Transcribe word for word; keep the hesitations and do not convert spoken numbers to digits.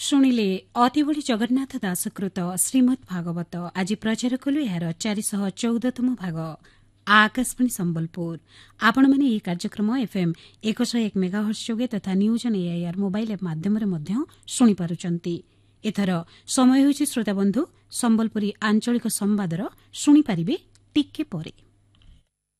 ଶୁଣିଲେ ଅତିବଡ଼ି ଜଗନ୍ନାଥ ଦାସକୃତ ଶ୍ରୀମଦ୍ ଭାଗବତ ଆଜି ପ୍ରଚାର କଲୁ ଏହାର ଚାରିଶହ ଚଉଦତମ ଭାଗ ଆକାଶବାଣୀ ସମ୍ବଲପୁର। ଆପଣମାନେ ଏହି କାର୍ଯ୍ୟକ୍ରମ ଏଫ୍ଏମ୍ ଏକ ଶହ ଏକ ମେଗାହର୍ଟ୍ଜ ଯୋଗେ ତଥା news on AIR mobile app ମାଧ୍ୟମରେ ମଧ୍ୟ ଶୁଣିପାରୁଛନ୍ତି। ଏଥର ସମୟ ହେଉଛି ଶ୍ରୋତାବନ୍ଧୁ ସମ୍ବଲପୁରୀ ଆଞ୍ଚଳିକ ସମ୍ବାଦର ଶୁଣିପାରିବେ ଟିକେ ପରେ।